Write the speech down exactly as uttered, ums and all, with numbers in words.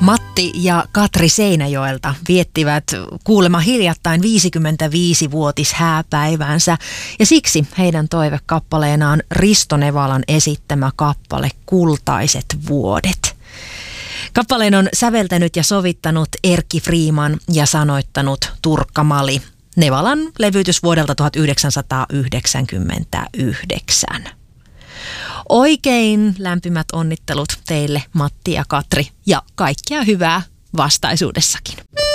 Matti ja Katri Seinäjoelta viettivät kuulemma hiljattain viisikymmentäviisivuotishääpäivänsä ja siksi heidän toivekappaleenaan on Risto Nevalan esittämä kappale Kultaiset vuodet. Kappaleen on säveltänyt ja sovittanut Erkki Freeman ja sanoittanut Turkka Mali. Nevalan levytys vuodelta tuhatyhdeksänsataayhdeksänkymmentäyhdeksän. Oikein lämpimät onnittelut teille Matti ja Katri ja kaikkea hyvää vastaisuudessakin.